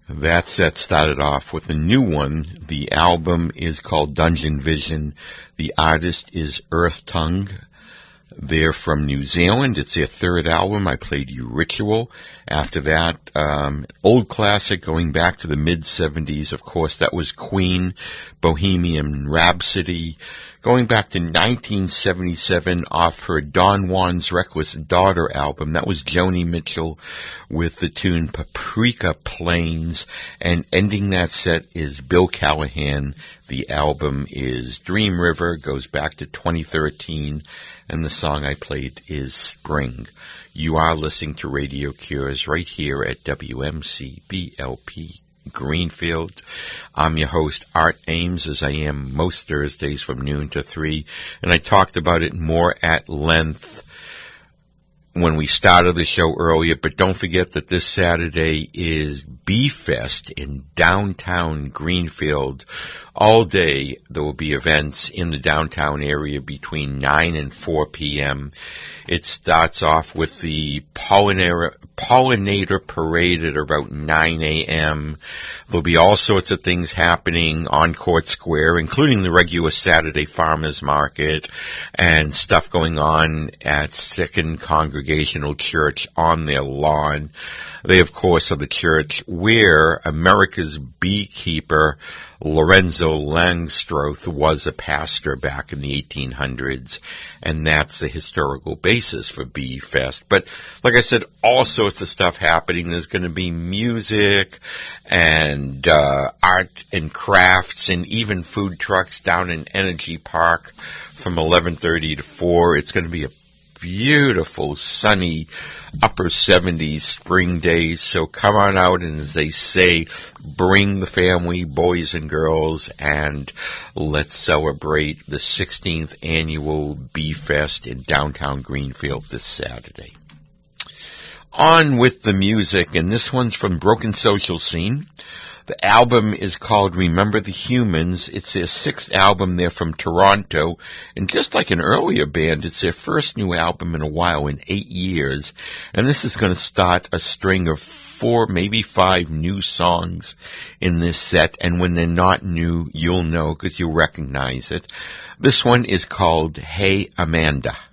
That set started off with a new one. The album is called Dungeon Vision. The artist is Earth Tongue. They're from New Zealand. It's their third album. I played you Ritual. After that, old classic going back to the mid-70s. Of course, that was Queen, Bohemian Rhapsody. Going back to 1977 off her Don Juan's Reckless Daughter album. That was Joni Mitchell with the tune Paprika Plains. And ending that set is Bill Callahan. The album is Dream River, goes back to 2013. And the song I played is Spring. You are listening to Radio Cures right here at WMC BLP Greenfield. I'm your host, Art Ames, as I am most Thursdays from noon to 3. And I talked about it more at length when we started the show earlier, but don't forget that this Saturday is B-Fest in downtown Greenfield. All day there will be events in the downtown area between 9 and 4 p.m. It starts off with the Pollinator Parade at about 9 a.m. There'll be all sorts of things happening on Court Square, including the regular Saturday Farmers Market and stuff going on at Second Congregational Church on their lawn. They, of course, are the church where America's beekeeper Lorenzo Langstroth was a pastor back in the 1800s, and that's the historical basis for Bee Fest. But like I said, all sorts of stuff happening. There's going to be music and art and crafts and even food trucks down in Energy Park from 11:30 to 4. It's going to be a beautiful, sunny, upper 70s spring days. So come on out and, as they say, bring the family, boys and girls, and let's celebrate the 16th annual Bee Fest in downtown Greenfield this Saturday. On with the music, and this one's from Broken Social Scene. The album is called Remember the Humans. It's their sixth album. They're from Toronto. And just like an earlier band, it's their first new album in a while, in 8 years. And this is going to start a string of 4, maybe 5 new songs in this set. And when they're not new, you'll know because you'll recognize it. This one is called Hey Amanda.